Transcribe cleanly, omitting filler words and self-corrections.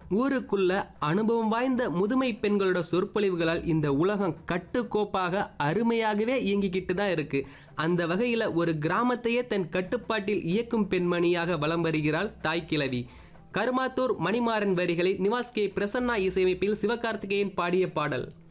ஊருக்குள்ள அனுபவம் வாய்ந்த முதுமை பெண்களோட சொற்பொழிவுகளால் இந்த உலகம் கட்டுக்கோப்பாக அருமையாகவே இயங்கிக்கிட்டு தான் இருக்கு. அந்த வகையில் ஒரு கிராமத்தையே தன் கட்டுப்பாட்டில் இயக்கும் பெண்மணியாக வலம் வருகிறாள் தாய்க்கிழவி. கருமாத்தூர் மணிமாறன் வரிகளில் நிவாஸ் கே பிரசன்னா இசையமைப்பில் சிவகார்த்திகேயன் பாடிய பாடல்.